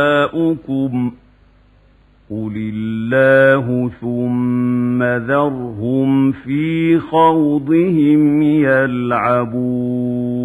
آباؤكم قل الله ثم ذرهم في خوضهم يلعبون